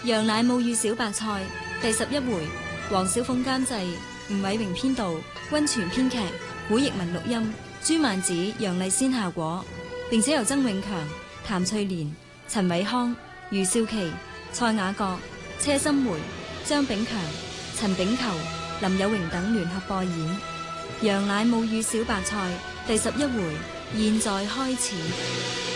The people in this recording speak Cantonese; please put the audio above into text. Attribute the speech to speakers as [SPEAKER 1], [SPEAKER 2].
[SPEAKER 1] 羊奶母與小白菜第11回，黃小鳳監製，吳偉榮編導，溫泉編劇，古譯文錄音，朱曼子、楊麗仙效果，並且由曾永強、譚翠蓮、陳偉康、余少琪、蔡雅閣、車心梅、張炳強、陳炳球、林有榮等聯合播演。羊奶母與小白菜第11回，現在開始。